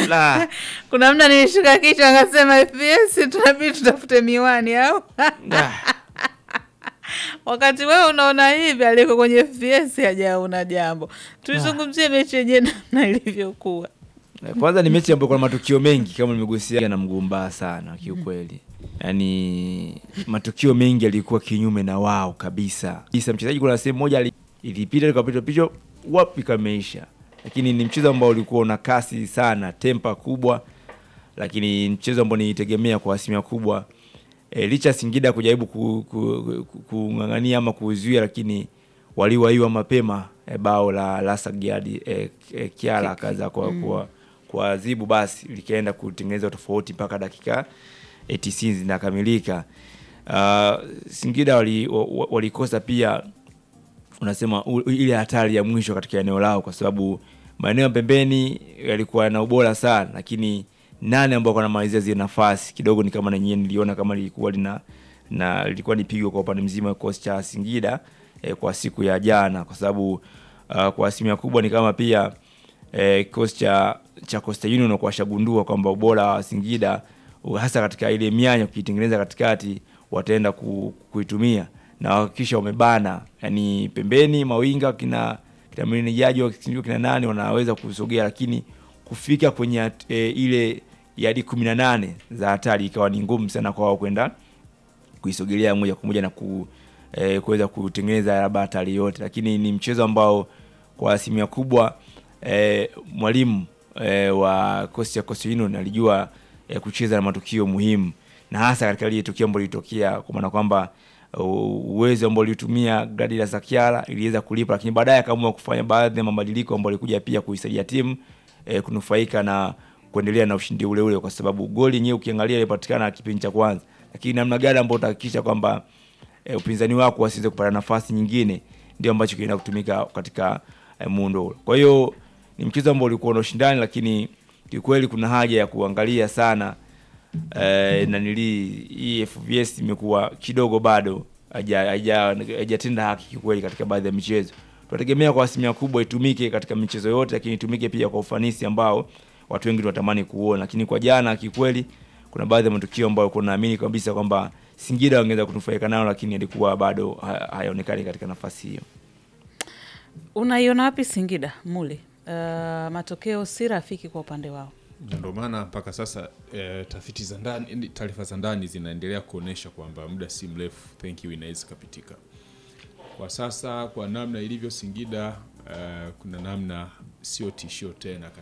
Kuna mda nilishika kichwa akasema FPS tunabidi tutafute miwani au. Wakati wewe unaona hivi aliko kwenye FPS hajaona jambo. Tulizungumzie mechi yenyewe namna ilivyokuwa. Kwanza ni mechi ambayo kuna matukio mengi kama nimegusia na mguu mbaya sana kiukweli. Yaani matukio mengi yalikuwa kinyume na wao kabisa. Kisa mchezaji kuna sehemu moja ilipita ikapita picho wapi kameisha. Lakini ni mchezo ambao ulikuwa una kasi sana, tempa kubwa. Lakini mchezo ambao nilitegemea kwa asilimia kubwa licha Singida kujaribu kung'ang'ania ama kuzuia, lakini waliwaiwa mapema bao la Lasa Giadi Kiala kaza kwa adhibu, basi likaenda kutengeneza tofauti mpaka dakika 90 zinakamilika. Singida walikosa pia unasema ile hatari ya mwisho katika eneo lao, kwa sababu maeneo pembeni yalikuwa na ubora sana, lakini nane ambao wanamalizia zile nafasi kidogo ni kama nenyewe niliona kama lilikuwa ni pigo kwa upande mzima kwa cha Singida kwa siku ya jana, kwa sababu kwa asilimia kubwa ni kama pia kikosi cha Coastal Union kwa shagundua kwamba ubora wa Singida hasa katika ile mianya kuitengeneza katikati wataenda kuitumia na hakikisha wamebana, yani pembeni mawinga kina mlinjaji wa Singida kina nani wanaweza kusogea, lakini kufika kwenye ile yadi 18 za hatari ikawa ni ngumu sana kwa wao kwenda kuisogelea moja kwa moja na kuweza kutengeneza labda hatari yote. Lakini ni mchezo ambao kwa asilimia kubwa mwalimu wa Coastal Union alijua kucheza na matukio muhimu, na hasa katika ile tukio ambalo lilitokea, kwa maana kwamba uwezo ambao alitumia Gladys Zakiala iliweza kulipa, lakini baadaye akaamua kufanya baadhi ya mabadiliko ambayo alikuja pia kuisaidia timu kunufaika na kuendelea na ushindi ule, kwa sababu goli yenyewe ukiangalia ilipatikana kipindi cha kwanza, lakini namna gani ambayo utahakikisha kwamba upinzani wako wasiweze kupata nafasi nyingine ndio ambacho kinaenda kutumika katika muundo ule. Kwa hiyo ni mchezo ambao ulikuwa na ushindani, lakini kikweli kuna haja ya kuangalia sana na hii FVS imekuwa kidogo bado haijatenda haki kikweli katika baadhi ya michezo. Tunategemea kwa asilimia kubwa itumike katika michezo yote, lakini itumike pia kwa ufanisi ambao watu wengi tunatamani kuona. Lakini kwa jana kikweli kuna baadhi ya matukio ambayo kuna naamini kabisa kwamba Singida wangeweza kunufaika nao, lakini ilikuwa bado hayaonekani katika nafasi hiyo. Unaiona wapi Singida Mule? Matokeo si rafiki kwa upande wao. Ndio maana mpaka sasa tafiti za ndani, taarifa za ndani zinaendelea kuonesha kwamba muda si mrefu thank you inaweza kupitika. Kwa sasa kwa namna ilivyo Singida kuna namna sio tishio tena